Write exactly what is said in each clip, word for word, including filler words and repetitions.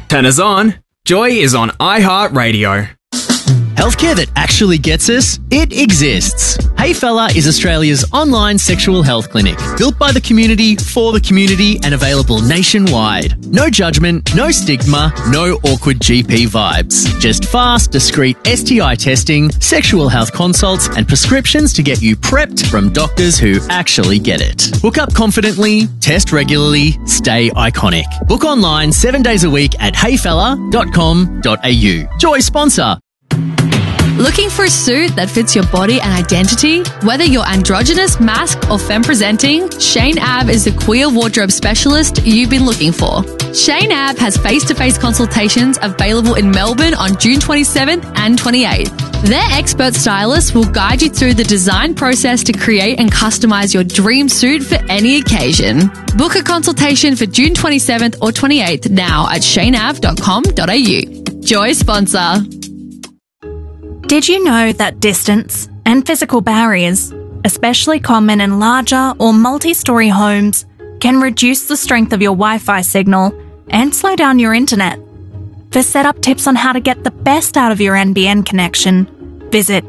Turn us on. Joy is on iHeartRadio. Healthcare that actually gets us? It exists. Hey Fella is Australia's online sexual health clinic, built by the community, for the community, and available nationwide. No judgment, no stigma, no awkward G P vibes. Just fast, discreet S T I testing, sexual health consults, and prescriptions to get you prepped from doctors who actually get it. Book up confidently, test regularly, stay iconic. Book online seven days a week at hey fella dot com dot a u. Joy sponsor. Looking for a suit that fits your body and identity? Whether you're androgynous, masked, or femme-presenting, Shane Ab is the queer wardrobe specialist you've been looking for. Shane Ab has face-to-face consultations available in Melbourne on June twenty-seventh and twenty-eighth. Their expert stylists will guide you through the design process to create and customize your dream suit for any occasion. Book a consultation for June twenty-seventh or twenty-eighth now at shane av dot com dot a u. Joy sponsor. Did you know that distance and physical barriers, especially common in larger or multi-storey homes, can reduce the strength of your Wi-Fi signal and slow down your internet? For setup tips on how to get the best out of your N B N connection, visit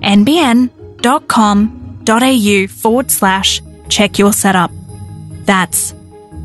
nbn.com.au forward slash check your setup. That's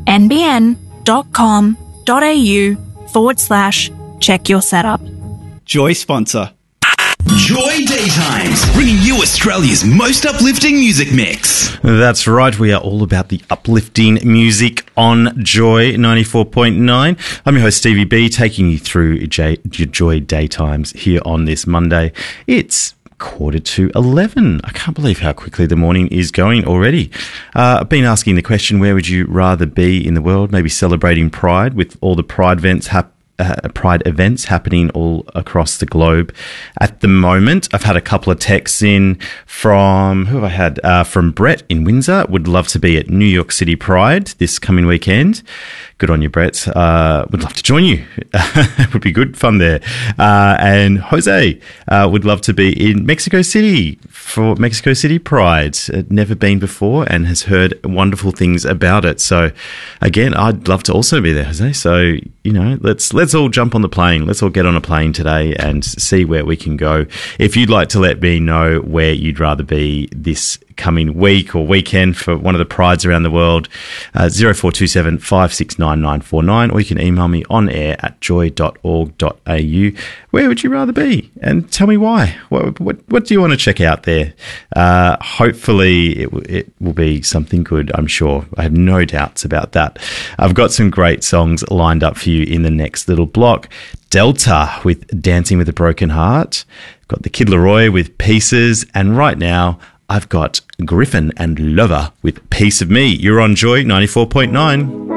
nbn.com.au forward slash check your setup. Joy sponsor. Joy Daytimes, bringing you Australia's most uplifting music mix. That's right, we are all about the uplifting music on Joy ninety-four point nine. I'm your host Stevie B, taking you through J- your Joy Daytimes here on this Monday. It's quarter to eleven. I can't believe how quickly the morning is going already. Uh, I've been asking the question, where would you rather be in the world? Maybe celebrating Pride with all the Pride events happening. Uh, Pride events happening all across the globe at the moment. I've had a couple of texts in from, who have I had? Uh, from Brett in Windsor. Would love to be at New York City Pride this coming weekend. Good on you, Brett. Uh, would love to join you. It would be good fun there. Uh, and Jose uh, would love to be in Mexico City for Mexico City Pride. Uh, never been before and has heard wonderful things about it. So, again, I'd love to also be there, Jose. So, you know, let's let's all jump on the plane. Let's all get on a plane today and see where we can go. If you'd like to let me know where you'd rather be this coming week or weekend for one of the prides around the world, uh, zero four two seven, five six nine nine four nine, or you can email me on air at joy dot org dot a u. Where would you rather be? And tell me why. What what, what do you want to check out there? Uh, hopefully it, w- it will be something good, I'm sure. I have no doubts about that. I've got some great songs lined up for you in the next little block. Delta with Dancing with a Broken Heart. Got the Kid Laroi with Pieces. And right now, I've got Griffin and Lover with Piece of Me. You're on Joy ninety-four point nine.